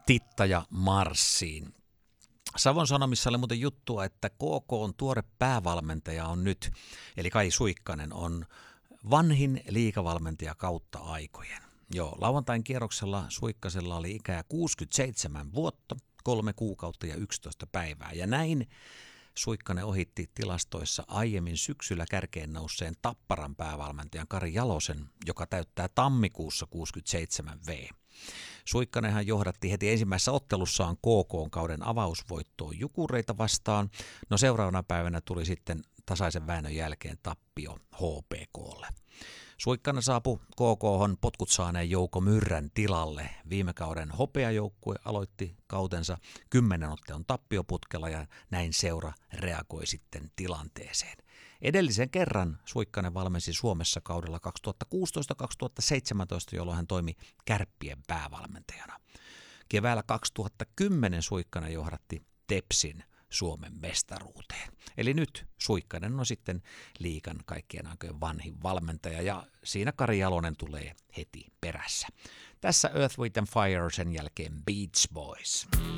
Titta ja Marssiin. Savon Sanomissa oli muuten juttua, että KK:n tuore päävalmentaja on nyt, eli Kai Suikkanen on vanhin liigavalmentaja kautta aikojen. Joo, lauantain kierroksella Suikkasella oli ikää 67 vuotta, 3 kuukautta ja 11 päivää. Ja näin Suikkanen ohitti tilastoissa aiemmin syksyllä kärkeen nousseen Tapparan päävalmentajan Kari Jalosen, joka täyttää tammikuussa 67 V. Suikkanenhan johdatti heti ensimmäisessä ottelussaan KK:n kauden avausvoittoon Jukureita vastaan. No seuraavana päivänä tuli sitten tasaisen väännön jälkeen tappio HPK:lle. Suikkanen saapui KK:hon potkut saaneen Jouko Myrrän tilalle. Viime kauden hopeajoukkue aloitti kautensa 10 ottelun tappioputkella ja näin seura reagoi sitten tilanteeseen. Edellisen kerran Suikkanen valmensi Suomessa kaudella 2016-2017, jolloin hän toimi Kärppien päävalmentajana. Keväällä 2010 Suikkanen johdatti Tepsin Suomen mestaruuteen. Eli nyt Suikkanen on sitten liigan kaikkien aikojen vanhin valmentaja ja siinä Kari Jalonen tulee heti perässä. Tässä Earth, Wind & Fire, sen jälkeen Beach Boys.